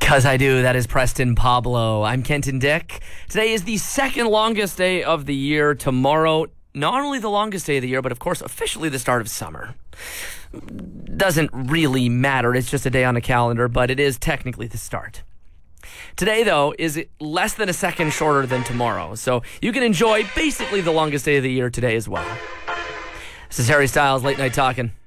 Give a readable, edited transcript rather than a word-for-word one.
Because I do. That is Preston Pablo. I'm Kenton Dick. Today is the second longest day of the year. Tomorrow, not only the longest day of the year, but of course, officially the start of summer. Doesn't really matter. It's just a day on a calendar, but it is technically the start. Today, though, is less than a second shorter than tomorrow. So you can enjoy basically the longest day of the year today as well. This is Harry Styles, Late Night Talking.